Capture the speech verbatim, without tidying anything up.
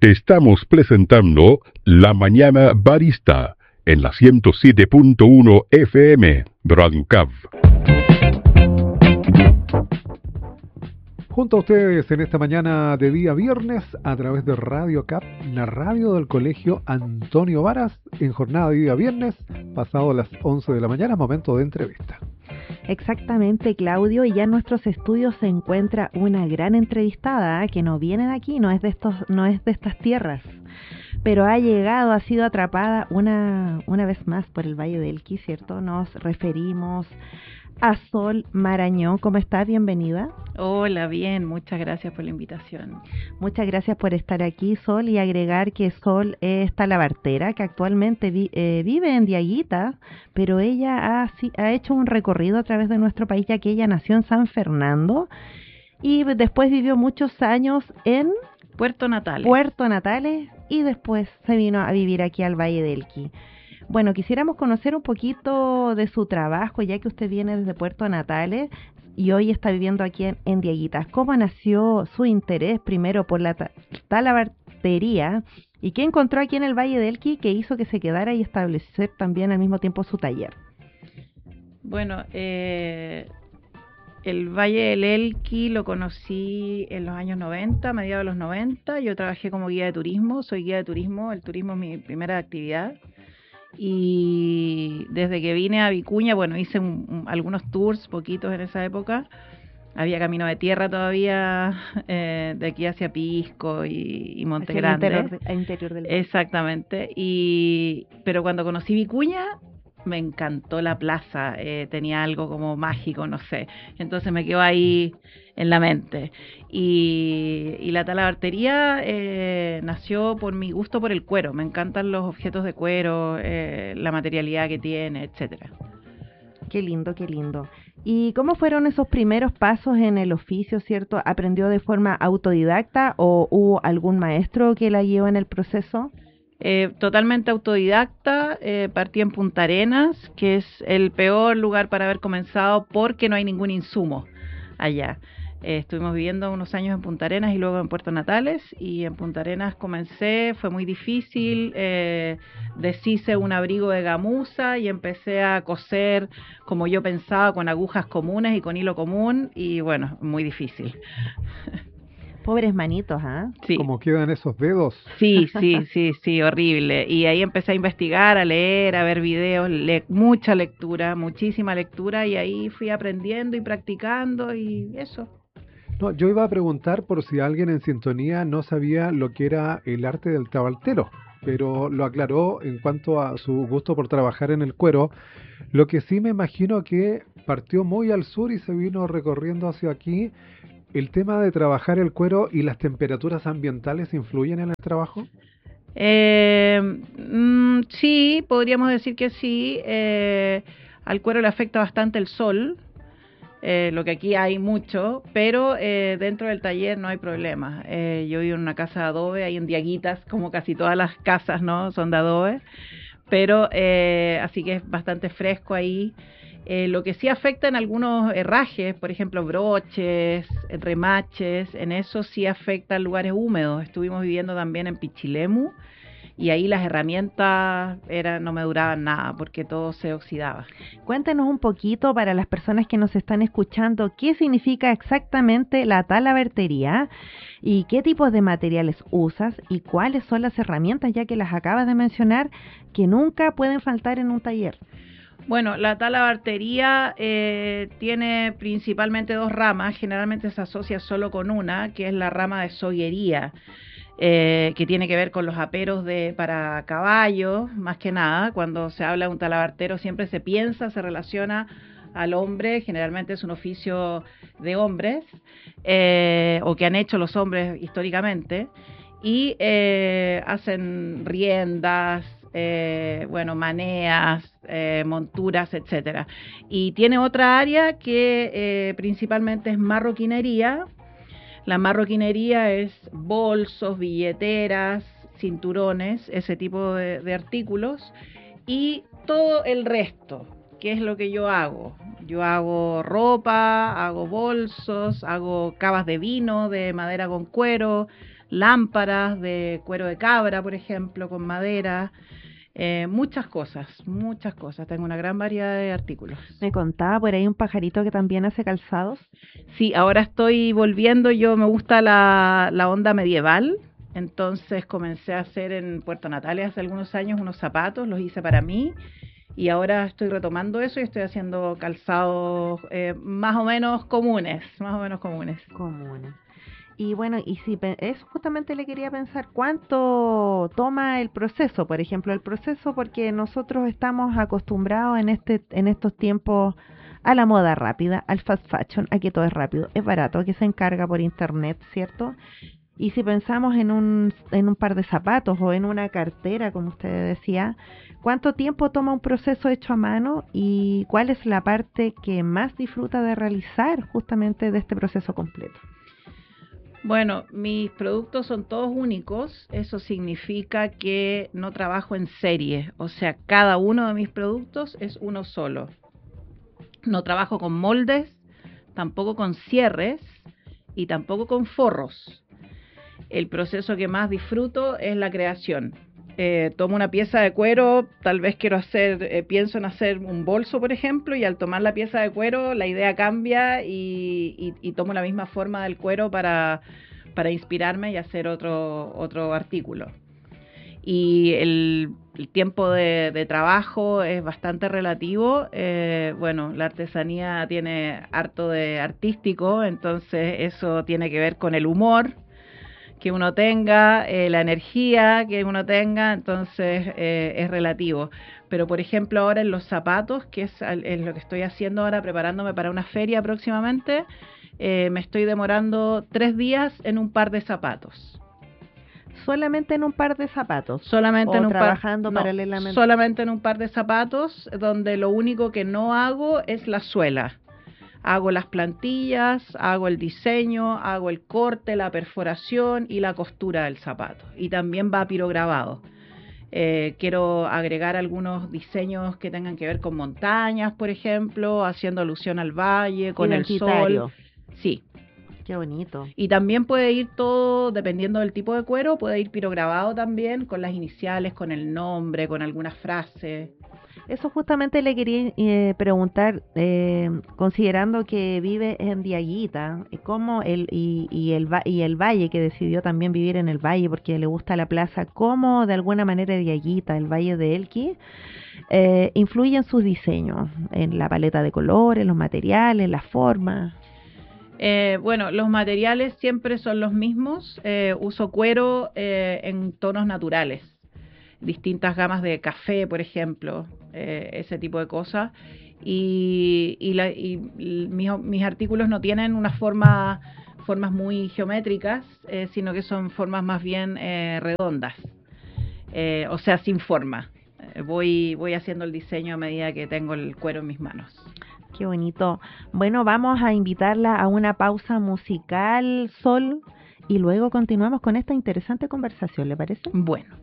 Estamos presentando La Mañana Barista en la ciento siete punto uno F M, Brancav. Junto a ustedes en esta mañana de día viernes a través de Radio Cap, la radio del Colegio Antonio Varas, en jornada de día viernes, pasado las once de la mañana, momento de entrevista. Exactamente, Claudio, y ya en nuestros estudios se encuentra una gran entrevistada, ¿eh? que no viene de aquí, no es de estos, no es de estas tierras, pero ha llegado, ha sido atrapada una, una vez más por el Valle del Elqui, ¿cierto? Nos referimos a Sol Marañón. ¿Cómo estás? Bienvenida. Hola, bien, muchas gracias por la invitación. Muchas gracias por estar aquí, Sol, y agregar que Sol es talabartera, que actualmente vi, eh, vive en Diaguita, pero ella ha, sí, ha hecho un recorrido a través de nuestro país, ya que ella nació en San Fernando y después vivió muchos años en Puerto Natales. Puerto Natales y después se vino a vivir aquí al Valle del Elqui. Bueno, quisiéramos conocer un poquito de su trabajo, ya que usted viene desde Puerto Natales y hoy está viviendo aquí en, en Diaguitas. ¿Cómo nació su interés primero por la ta- talabartería y qué encontró aquí en el Valle del Elqui que hizo que se quedara y establecer también al mismo tiempo su taller? Bueno, eh, el Valle del Elqui lo conocí en los años noventa, a mediados de los noventa. Yo trabajé como guía de turismo, soy guía de turismo, el turismo es mi primera actividad. Y desde que vine a Vicuña, bueno, hice un, un, algunos tours, poquitos en esa época. Había camino de tierra todavía, eh, de aquí hacia Pisco y, y Monte hacia Grande. El interior, el interior del país. Exactamente. Y, pero cuando conocí Vicuña, me encantó la plaza, eh, tenía algo como mágico, no sé. Entonces me quedó ahí en la mente. Y, y la talabartería eh, nació por mi gusto por el cuero. Me encantan los objetos de cuero, eh, la materialidad que tiene, etcétera. Qué lindo, qué lindo. ¿Y cómo fueron esos primeros pasos en el oficio, cierto? ¿Aprendió de forma autodidacta o hubo algún maestro que la guió en el proceso? Eh, totalmente autodidacta, eh, partí en Punta Arenas, que es el peor lugar para haber comenzado porque no hay ningún insumo allá. Eh, estuvimos viviendo unos años en Punta Arenas y luego en Puerto Natales, y en Punta Arenas comencé, fue muy difícil, eh, deshice un abrigo de gamuza y empecé a coser como yo pensaba, con agujas comunes y con hilo común, y bueno, muy difícil. Pobres manitos, ¿ah? ¿eh? Sí. ¿Cómo quedan esos dedos? Sí, sí, sí, sí, horrible. Y ahí empecé a investigar, a leer, a ver videos, le mucha lectura, muchísima lectura, y ahí fui aprendiendo y practicando y eso. No, yo iba a preguntar por si alguien en sintonía no sabía lo que era el arte del talabartero, pero lo aclaró en cuanto a su gusto por trabajar en el cuero. Lo que sí me imagino que partió muy al sur y se vino recorriendo hacia aquí. ¿El tema de trabajar el cuero y las temperaturas ambientales influyen en el trabajo? Eh, mmm, sí, podríamos decir que sí. Eh, al cuero le afecta bastante el sol, eh, lo que aquí hay mucho, pero eh, dentro del taller no hay problema. Eh, yo vivo en una casa de adobe, ahí en Diaguitas, como casi todas las casas, ¿no? Son de adobe, pero eh, así que es bastante fresco ahí. Eh, lo que sí afecta en algunos herrajes, por ejemplo broches, remaches, en eso sí afecta lugares húmedos. Estuvimos viviendo también en Pichilemu y ahí las herramientas eran, no me duraban nada porque todo se oxidaba. Cuéntenos un poquito para las personas que nos están escuchando qué significa exactamente la talabartería y qué tipos de materiales usas y cuáles son las herramientas, ya que las acabas de mencionar, que nunca pueden faltar en un taller. Bueno, la talabartería eh, tiene principalmente dos ramas, generalmente se asocia solo con una, que es la rama de soguería, eh, que tiene que ver con los aperos de para caballos, más que nada. Cuando se habla de un talabartero siempre se piensa, se relaciona al hombre, generalmente es un oficio de hombres, eh, o que han hecho los hombres históricamente, y eh, hacen riendas, Eh, bueno, maneas, eh, monturas, etcétera. Y tiene otra área que eh, principalmente es marroquinería. La marroquinería es bolsos, billeteras, cinturones, ese tipo de, de artículos, y todo el resto, que es lo que yo hago. Yo hago ropa, hago bolsos, hago cavas de vino de madera con cuero, lámparas de cuero de cabra, por ejemplo, con madera. Eh, muchas cosas, muchas cosas. Tengo una gran variedad de artículos. Me contaba por ahí un pajarito que también hace calzados. Sí, ahora estoy volviendo. Yo me gusta la, la onda medieval. Entonces comencé a hacer en Puerto Natales hace algunos años unos zapatos, los hice para mí. Y ahora estoy retomando eso y estoy haciendo calzados eh, más o menos comunes, más o menos comunes. Comunes. Y bueno, y si eso justamente le quería pensar, ¿cuánto toma el proceso? Por ejemplo, el proceso, porque nosotros estamos acostumbrados en este en estos tiempos a la moda rápida, al fast fashion, a que todo es rápido, es barato, que se encarga por internet, ¿cierto? Y si pensamos en un, en un par de zapatos o en una cartera, como usted decía, ¿cuánto tiempo toma un proceso hecho a mano y cuál es la parte que más disfruta de realizar justamente de este proceso completo? Bueno, mis productos son todos únicos, eso significa que no trabajo en serie, o sea, cada uno de mis productos es uno solo. No trabajo con moldes, tampoco con cierres y tampoco con forros. El proceso que más disfruto es la creación. Eh, tomo una pieza de cuero, tal vez quiero hacer, eh, pienso en hacer un bolso, por ejemplo, y al tomar la pieza de cuero la idea cambia y, y, y tomo la misma forma del cuero para, para inspirarme y hacer otro, otro artículo. Y el, el tiempo de, de trabajo es bastante relativo. Eh, bueno, la artesanía tiene harto de artístico, entonces eso tiene que ver con el humor que uno tenga, eh, la energía que uno tenga, entonces eh, es relativo. Pero por ejemplo ahora en los zapatos, que es, es lo que estoy haciendo ahora, preparándome para una feria próximamente, eh, me estoy demorando tres días en un par de zapatos. ¿Solamente en un par de zapatos? Solamente ¿O en un trabajando par, paralelamente? No, solamente en un par de zapatos, donde lo único que no hago es la suela. Hago las plantillas, hago el diseño, hago el corte, la perforación y la costura del zapato. Y también va pirograbado. Eh, quiero agregar algunos diseños que tengan que ver con montañas, por ejemplo, haciendo alusión al valle, con el sol. Sí. Qué bonito. Y también puede ir todo, dependiendo del tipo de cuero, puede ir pirograbado también, con las iniciales, con el nombre, con algunas frases. Eso justamente le quería eh, preguntar, eh, considerando que vive en Diaguita, ¿cómo el, y, y, el, y el Valle, que decidió también vivir en el Valle porque le gusta la plaza, cómo de alguna manera Diaguita, el Valle de Elqui, eh, influye en sus diseños, en la paleta de colores, los materiales, las formas? Eh, bueno, los materiales siempre son los mismos, eh, uso cuero eh, en tonos naturales. Distintas gamas de café, por ejemplo, eh, ese tipo de cosas. Y, y, la, y, y mis, mis artículos no tienen una forma, formas muy geométricas, eh, sino que son formas más bien eh, redondas, eh, o sea, sin forma. Eh, voy, voy haciendo el diseño a medida que tengo el cuero en mis manos. Qué bonito. Bueno, vamos a invitarla a una pausa musical, Sol, y luego continuamos con esta interesante conversación, ¿le parece? Bueno.